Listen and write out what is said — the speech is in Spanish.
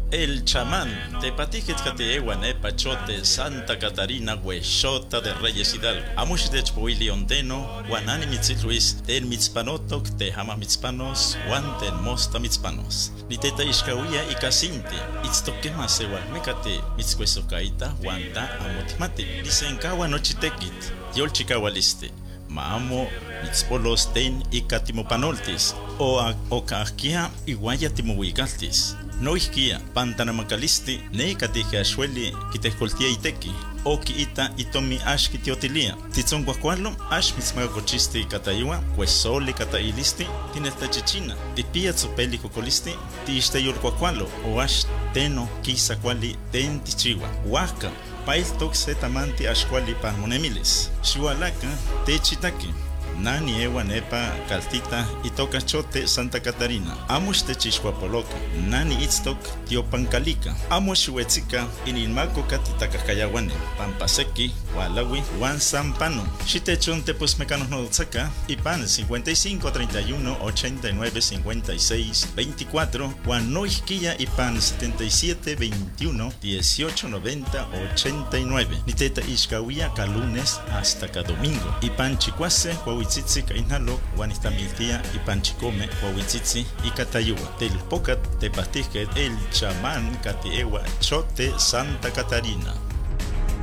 El chamán, tepatiquet cateewan epachote Santa Catarina huexota de Reyes Hidalgo. Amuxitech Puili Ondeno, Guanani Mitzitluis, ten mitzpanotok, te hama mitzpanos, Juan ten mosta mitzpanos. Niteta Ishkawia y Casinti, Itztoquema Sewalmecate, Mitzcuesocaita, Wanda Amotimate, Dicencawa Nochitekit, Yolchicawaliste. Maamo mitzpolos ten ikatimopanoltis, o kakia iguaya timohuigaltis. No isquia, pantanamacalisti, ne katija xueli, kitejcoltia iteki, o kiita itomi ash kitiotilia. Titzon guacualo, ash mitzmagacochisti catayua, cuesoli catailisti, tinetachichina, tipia tzopeli cocolisti, tiisteyol guacualo, o ash teno kisa cuali ten tichiwa. Huaca, pail toxetamanti ashquali panmonemilis. Xihualaca, techitaki. Nani ewa nepa caltita itoka chote Santa Catarina. Amush techixhuapoloca. Nani itztok tiopancalica. Amush huetzika ininmaco catitacacayawani. Pampaseki, Walawi, Juan Sampano. Xitechonte pues mecanos no saca. Ipan 55 31 89 56 24. Juan Noisquilla Ipan 77 21 18 90 89. Niteta Ishkawia ca lunes hasta ca domingo. Ipan chicuase, Huahuitzitzi Cainalo, Juanistamiltia y Panchicome, Huahuitzitzi y Catayua. Telpocat te pastisque el chamán Catiewa Chote Santa Catarina.